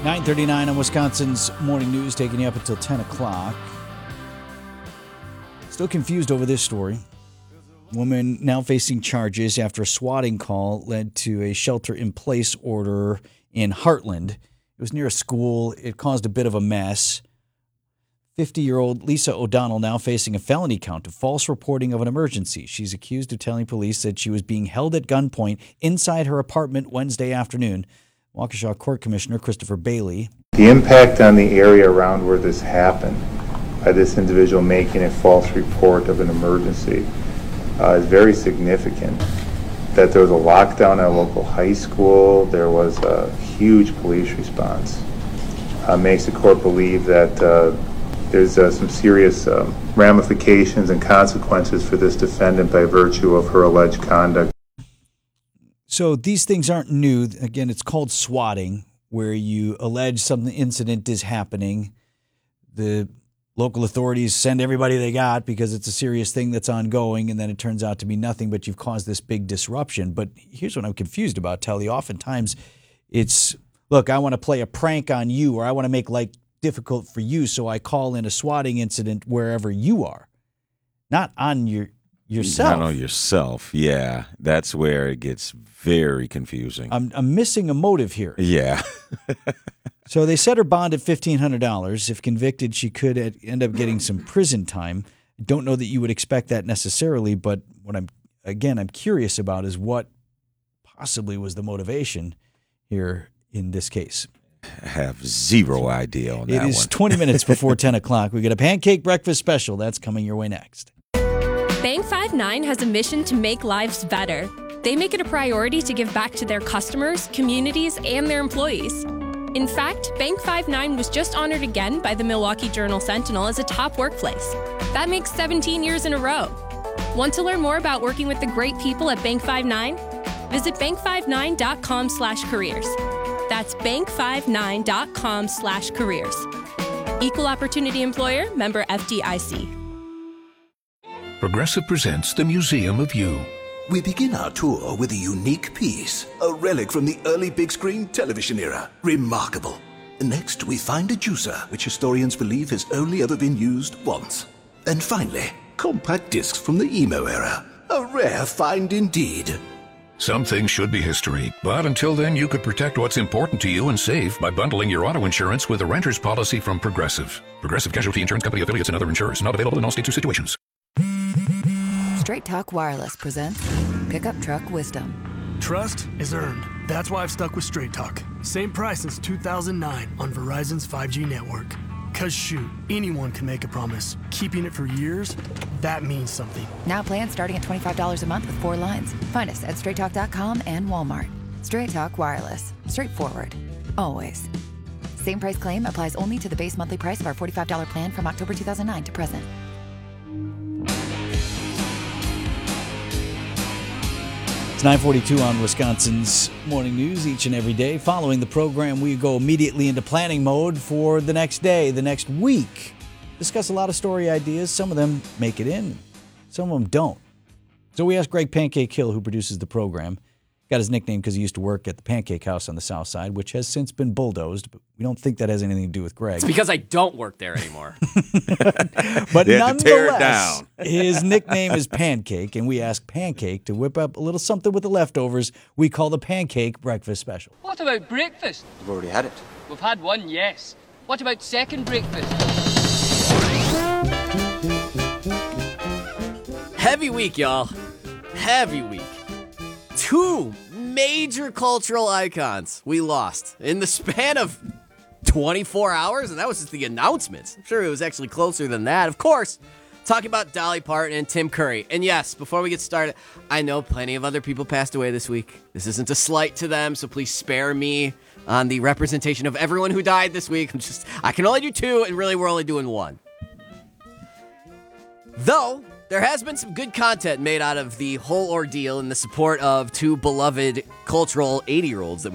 9:39 on Wisconsin's Morning News, taking you up until 10 o'clock. Still confused over this story. Woman now facing charges after a swatting call led to a shelter-in-place order in Heartland. It was near a school. It caused a bit of a mess. 50-year-old Lisa O'Donnell now facing a felony count of false reporting of an emergency. She's accused of telling police that she was being held at gunpoint inside her apartment Wednesday afternoon. Waukesha Court Commissioner Christopher Bailey. The impact on the area around where this happened by this individual making a false report of an emergency is very significant. That there was a lockdown at a local high school, there was a huge police response. Makes the court believe that there's some serious ramifications and consequences for this defendant by virtue of her alleged conduct. So these things aren't new. Again, it's called swatting, where you allege some incident is happening. The local authorities send everybody they got because it's a serious thing that's ongoing, and then it turns out to be nothing, but you've caused this big disruption. But here's what I'm confused about, Telly. Oftentimes it's, look, I want to play a prank on you, or I want to make life difficult for you, so I call in a swatting incident wherever you are, not on yourself. Not on yourself, yeah. That's where it gets very confusing. I'm missing a motive here. Yeah. So they set her bond at $1,500. If convicted, she could end up getting some prison time. I don't know that you would expect that necessarily, but what I'm curious about is what possibly was the motivation here in this case. I have zero idea on that one. It is 20 minutes before 10 o'clock. We get a pancake breakfast special. That's coming your way next. Bank 5-9 has a mission to make lives better. They make it a priority to give back to their customers, communities, and their employees. In fact, Bank 5-9 was just honored again by the Milwaukee Journal-Sentinel as a top workplace. That makes 17 years in a row. Want to learn more about working with the great people at Bank 5-9? Visit bank59.com/careers. That's bank59.com/careers. Equal Opportunity Employer, member FDIC. Progressive presents the Museum of You. We begin our tour with a unique piece, a relic from the early big screen television era. Remarkable. Next, we find a juicer, which historians believe has only ever been used once. And finally, compact discs from the emo era. A rare find indeed. Some things should be history, but until then you could protect what's important to you and save by bundling your auto insurance with a renter's policy from Progressive. Progressive Casualty Insurance Company affiliates and other insurers. Not available in all states or situations. Straight Talk Wireless presents Pickup Truck Wisdom. Trust is earned. That's why I've stuck with Straight Talk. Same price since 2009 on Verizon's 5G network. Cause shoot, anyone can make a promise. Keeping it for years, that means something. Now plans starting at $25 a month with 4 lines. Find us at straighttalk.com and Walmart. Straight Talk Wireless. Straightforward. Always. Same price claim applies only to the base monthly price of our $45 plan from October 2009 to present. It's 9:42 on Wisconsin's Morning News each and every day. Following the program, we go immediately into planning mode for the next day, the next week. Discuss a lot of story ideas. Some of them make it in, some of them don't. So we asked Greg Pancake Hill, who produces the program. Got his nickname because he used to work at the Pancake House on the South Side, which has since been bulldozed, but we don't think that has anything to do with Greg. It's because I don't work there anymore. But They had to tear it nonetheless, down. his nickname is Pancake, and we asked Pancake to whip up a little something with the leftovers we call the Pancake Breakfast Special. What about breakfast? We've already had it. We've had one, yes. What about second breakfast? Heavy week, y'all. Heavy week. 2 major cultural icons we lost in the span of 24 hours, and that was just the announcements. I'm sure it was actually closer than that. Of course, talking about Dolly Parton and Tim Curry. And yes, before we get started, I know plenty of other people passed away this week. This isn't a slight to them, so please spare me on the representation of everyone who died this week. I can only do 2, and really we're only doing 1. Though, there has been some good content made out of the whole ordeal in the support of 2 beloved cultural 80-year-olds that